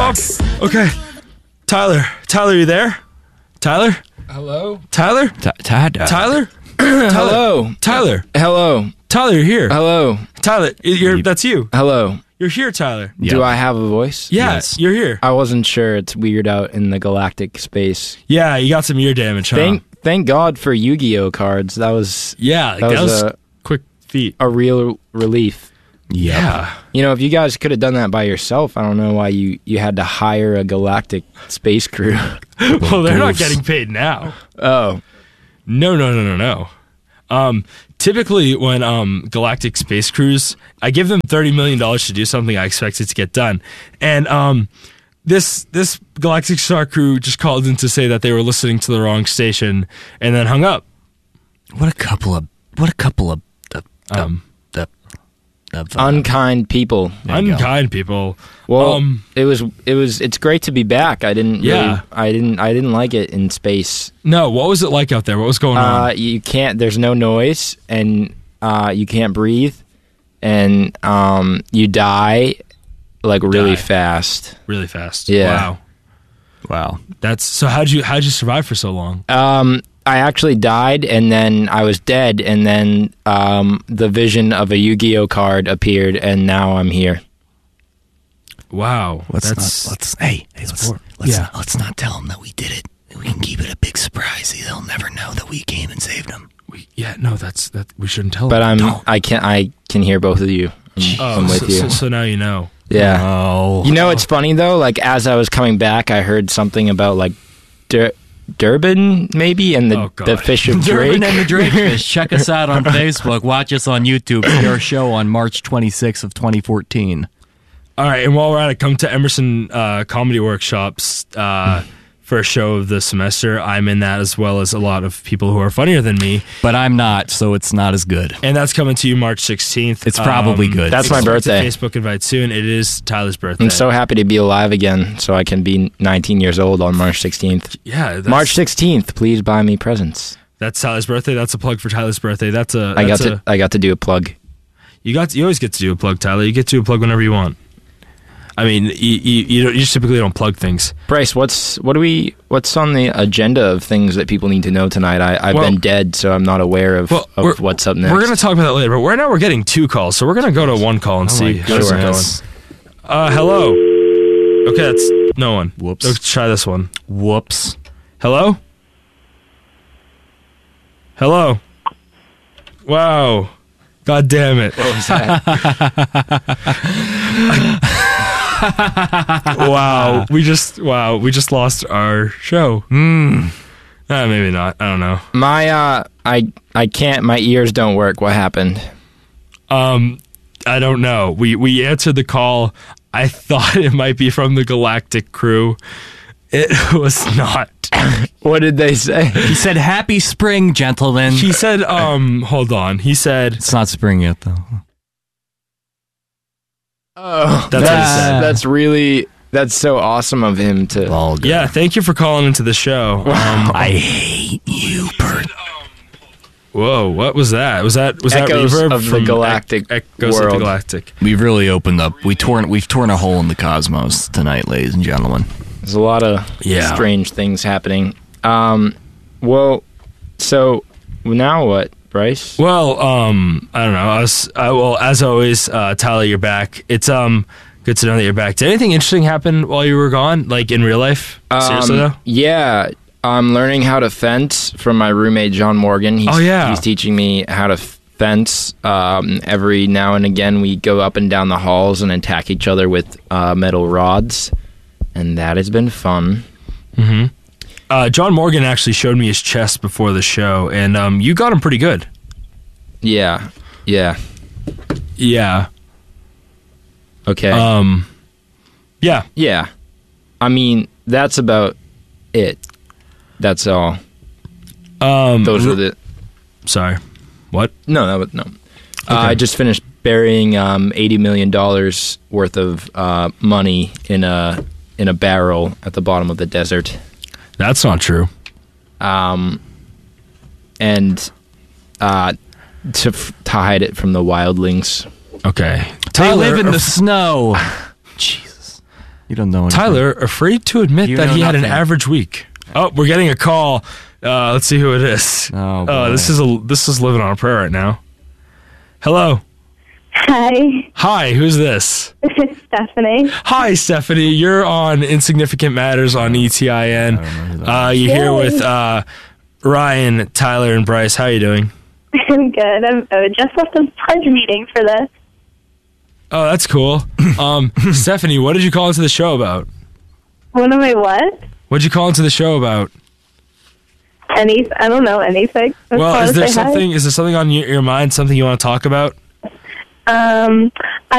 Box. Okay. Tyler, you there? Tyler? Hello? Tyler? Tyler? Hello? Tyler? Hello? Tyler, you're here. Hello? Tyler, that's you. Hello? You're here, Tyler. Do I have a voice? Yeah, Yes. you're here. I wasn't sure. It's weird out in the galactic space. Yeah, you got some ear damage, huh? Thank God for Yu-Gi-Oh cards. That was Yeah, that was quick feat. a real relief. Yeah. You know, if you guys could have done that by yourself, I don't know why you had to hire a galactic space crew. Well, they're not getting paid now. Oh. No. Typically, when galactic space crews, I give them $30 million to do something, I expect it to get done. And this galactic star crew just called in to say that they were listening to the wrong station and then hung up. What a couple of Unkind people. Unkind people. Well, it's great to be back. I didn't like it in space. No, what was it like out there? What was going on? There's no noise, and you can't breathe, and you die like really fast. Really fast. Yeah. Wow. That's so. How'd you survive for so long? I actually died, and then I was dead, and then the vision of a Yu-Gi-Oh card appeared, and now I'm here. Wow. Let's not tell them that we did it. We can keep it a big surprise. They'll never know that we came and saved them. We shouldn't tell But them. I can hear both of you. I'm with you. So now you know. Yeah. Oh. You know, it's funny though. Like as I was coming back, I heard something about like Durban maybe, and the fish of Drake. Durban and the Drakefish. Check us out on Facebook. Watch us on YouTube. See our show on March 26th of 2014. All right, and while we're at it, come to Emerson Comedy Workshops for a show of the semester. I'm in that, as well as a lot of people who are funnier than me. But I'm not, so it's not as good. And that's coming to you March 16th. It's probably good. That's my birthday. Facebook invite soon. It is Tyler's birthday. I'm so happy to be alive again, so I can be 19 years old on March 16th. Yeah, March 16th. Please buy me presents. That's Tyler's birthday. That's a plug for Tyler's birthday. I got to do a plug. You always get to do a plug, Tyler. You get to do a plug whenever you want. I mean, you just typically don't plug things. Bryce, what's on the agenda of things that people need to know tonight? I've been dead, so I'm not aware of what's up next. We're going to talk about that later, but right now we're getting 2 calls, so we're going to go to 1 call and see how's it going. Hello. Okay, that's no one. Whoops. Let's try this one. Whoops. Hello? Hello? Wow. God damn it. What was that? We just lost our show. Maybe not. I don't know. I can't. My ears don't work. What happened? I don't know. We answered the call. I thought it might be from the Galactic crew. It was not. What did they say? He said, "Happy spring, gentlemen." He said, hold on. He said, it's not spring yet, though. Oh, that's what he said. That's so awesome of him to. All good. Yeah, thank you for calling into the show. I hate you, Bert. Whoa, what was that? Was that Echoes reverb of the from galactic Echoes world. of the Galactic? We've really opened up. We've torn a hole in the cosmos tonight, ladies and gentlemen. There's a lot of strange things happening. Well, so now what, Bryce? Well, I don't know. As always, Tyler, you're back. It's good to know that you're back. Did anything interesting happen while you were gone, like in real life? Seriously though? Yeah, I'm learning how to fence from my roommate John Morgan. He's teaching me how to fence. Every now and again, we go up and down the halls and attack each other with metal rods, and that has been fun. Mm-hmm. John Morgan actually showed me his chest before the show, and you got him pretty good. Yeah. Okay. Yeah. Yeah. I mean, that's about it. That's all. Those were the. Sorry. What? No. Okay. I just finished burying $80 million worth of money in a barrel at the bottom of the desert. That's not true. And to hide it from the wildlings. Okay. They live in the snow. Jesus. You don't know anything. Tyler, afraid to admit that he had an average week. Oh, we're getting a call. Let's see who it is. Oh, this is living on a prayer right now. Hello. Hi. Hi, who's this? This is Stephanie. Hi, Stephanie. You're on Insignificant Matters on ETIN. You're here with Ryan, Tyler, and Bryce. How are you doing? I'm good. I just left a pledge meeting for this. Oh, that's cool. Stephanie, what did you call into the show about? What am I what? What did you call into the show about? I don't know, anything. Well, is there something on your mind, something you want to talk about? I